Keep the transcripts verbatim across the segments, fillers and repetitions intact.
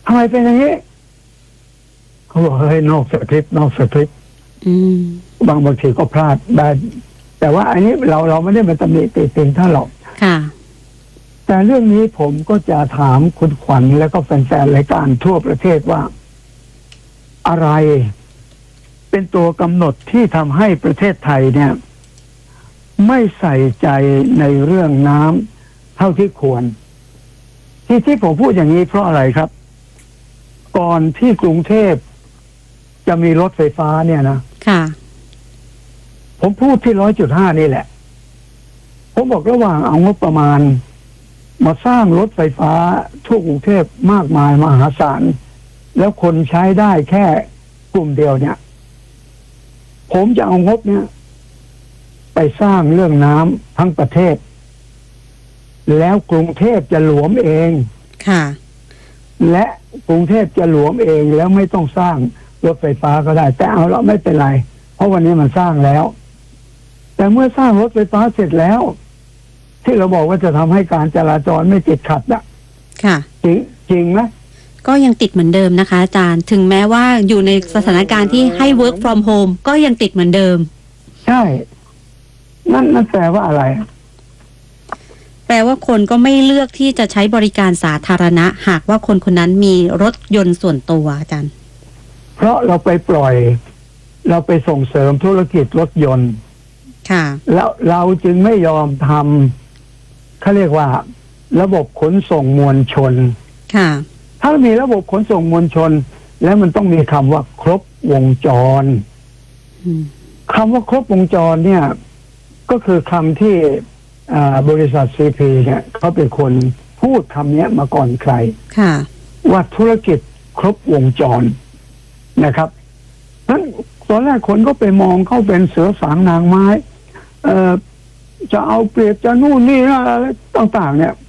ทำไมเป็นอย่างนี้เขาบอกเฮ้ยนอกสคริปต์นอกสคริปต์บางบางทีก็พลาดได้แต่ว่าอันนี้เราเราไม่ได้มาตำหนิติติงท่านหรอกค่ะแต่เรื่องนี้ผมก็จะถามคุณขวัญและก็แฟนๆรายการทั่วประเทศว่าอะไรเป็นตัวกำหนดที่ทำให้ประเทศไทยเนี่ยไม่ใส่ใจในเรื่องน้ำเท่าที่ควรที่ที่ผมพูดอย่างนี้เพราะอะไรครับก่อนที่กรุงเทพจะมีรถไฟฟ้าเนี่ยนะค่ะผมพูดที่ร้อยจุดห้านี่แหละผมบอกระหว่างเอางบประมาณมาสร้างรถไฟฟ้าทั่วกรุงเทพมากมายมหาศาลแล้วคนใช้ได้แค่กลุ่มเดียวเนี่ยผมจะเอางบเนี่ยไปสร้างเรื่องน้ำทั้งประเทศแล้วกรุงเทพจะหลวมเองค่ะและกรุงเทพจะหลวมเองแล้วไม่ต้องสร้างรถไฟฟ้าก็ได้แต่เอาแล้วไม่เป็นไรเพราะวันนี้มันสร้างแล้วแต่เมื่อสร้างรถไฟฟ้าเสร็จแล้วที่เราบอกว่าจะทำให้การจราจรไม่ติดขัดนะค่ะจริงจริงไหมก็ยังติดเหมือนเดิมนะคะอาจารย์ถึงแม้ว่าอยู่ในสถานการณ์ที่ให้ work from home ก็ยังติดเหมือนเดิมใช่นั่นนั่นแปลว่าอะไรแปลว่าคนก็ไม่เลือกที่จะใช้บริการสาธารณะหากว่าคนคนนั้นมีรถยนต์ส่วนตัวอาจารย์เพราะเราไปปล่อยเราไปส่งเสริมธุรกิจรถยนต์ค่ะแล้วเราจึงไม่ยอมทำเขาเรียกว่าระบบขนส่งมวลชนค่ะถ้ามีระบบขนส่งมวลชนแล้วมันต้องมีคำว่าครบวงจรคำว่าครบวงจรเนี่ยก็คือคำที่บริษัท ซี พี เนี่ยเขาเป็นคนพูดคำนี้มาก่อนใครค่ะว่าธุรกิจครบวงจรนะครับนั้นตอนแรกคนก็ไปมองเขาเป็นเสือสางนางไม้เอ่อจะเอาเปรียบจะนู่นนี่อะไรต่างๆเนี่ย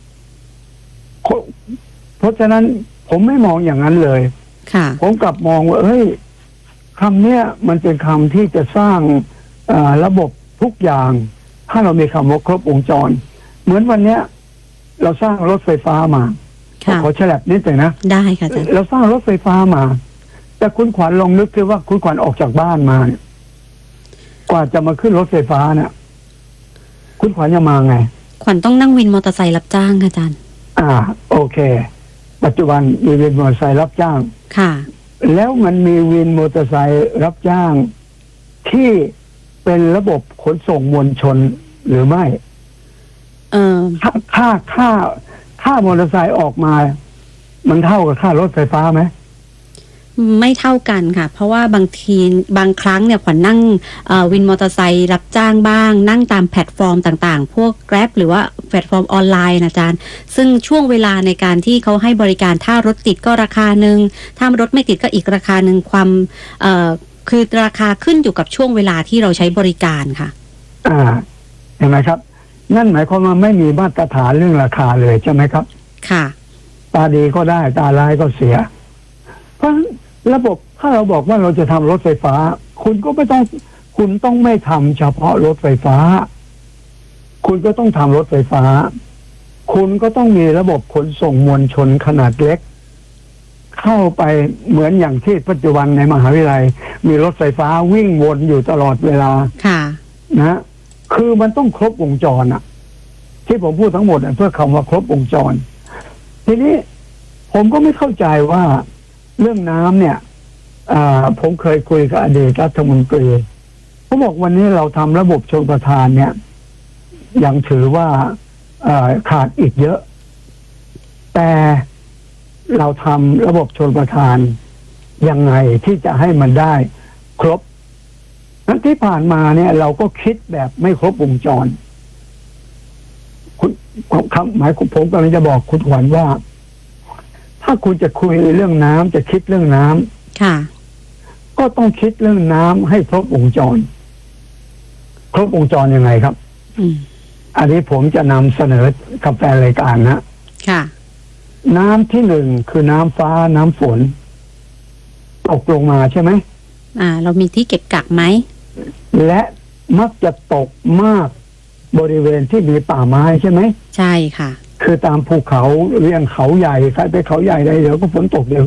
เพราะฉะนั้นผมไม่มองอย่างนั้นเลยผมกลับมองว่าเฮ้ยคำเนี้ยมันเป็นคำที่จะสร้างระบบทุกอย่างถ้าเรามีคำว่าครบวงจรเหมือนวันเนี้ยเราสร้างรถไฟฟ้ามาขอแฉลบนิดหนึ่งนะได้ค่ะเราสร้างรถไฟฟ้ามาแต่คุณขวัญลองนึกดูว่าคุณขวัญออกจากบ้านมาเนี่ยกว่าจะมาขึ้นรถไฟฟ้าเนี่ยคุณขวัญจะมาไงขวัญต้องนั่งวินมอเตอร์ไซค์รับจ้างค่ะอาจารย์อ่าโอเคปัจจุบันมีวินมอเตอร์ไซค์รับจ้างค่ะแล้วมันมีวินมอเตอร์ไซค์รับจ้างที่เป็นระบบขนส่งมวลชนหรือไม่เออค่าค่าค่าค่ามอเตอร์ไซค์ออกมามันเท่ากับค่ารถไฟฟ้าไหมไม่เท่ากันค่ะเพราะว่าบางทีบางครั้งเนี่ยขวัญนั่งวินมอเตอร์ไซค์รับจ้างบ้างนั่งตามแพลตฟอร์มต่างๆพวก Grab หรือว่าแพลตฟอร์มออนไลน์นะอาจารย์ซึ่งช่วงเวลาในการที่เขาให้บริการถ้ารถติดก็ราคาหนึ่งถ้ารถไม่ติดก็อีกราคาหนึ่งความเอ่อคือราคาขึ้นอยู่กับช่วงเวลาที่เราใช้บริการค่ะอ่าเห็นไหมครับนั่นหมายความว่าไม่มีมาตรฐานเรื่องราคาเลยใช่ไหมครับค่ะตาดีก็ได้ตาร้ายก็เสียเพราะระบบถ้าเราบอกว่าเราจะทำรถไฟฟ้าคุณก็ไม่ต้องคุณต้องไม่ทำเฉพาะรถไฟฟ้าคุณก็ต้องทำรถไฟฟ้าคุณก็ต้องมีระบบขนส่งมวลชนขนาดเล็กเข้าไปเหมือนอย่างที่ปัจจุบันในมหาวิทยาลัยมีรถไฟฟ้าวิ่งวนอยู่ตลอดเวลาค่ะนะคือมันต้องครบวงจรอ่ะที่ผมพูดทั้งหมดเพื่อคำว่าครบวงจรทีนี้ผมก็ไม่เข้าใจว่าเรื่องน้ำเนี่ยผมเคยคุยกับอดีตรัฐมนตรีเขาบอกวันนี้เราทำระบบชลประทานเนี่ยยังถือว่าขาดอีกเยอะแต่เราทำระบบชลประทานยังไงที่จะให้มันได้ครบนั้นที่ผ่านมาเนี่ยเราก็คิดแบบไม่ครบวงจรคุณคำหมายผมกำลังจะบอกคุณขวัญว่าถ้าคุณจะคุยเรื่องน้ำจะคิดเรื่องน้ำค่ะก็ต้องคิดเรื่องน้ำให้ครบวงจรครบวงจรยังไงครับอืมอันนี้ผมจะนำเสนอกับแฟนรายการนะค่ะน้ำที่หนึ่งคือน้ำฟ้าน้ำฝนตกลงมาใช่ไหมอ่าเรามีที่เก็บกักไหมและมักจะตกมากบริเวณที่มีป่าไม้ใช่ไหมใช่ค่ะคือตามภูเขาเรียงเขาใหญ่ใครไปเขาใหญ่ใดเดี๋ยวก็ฝนตกเดี๋ยว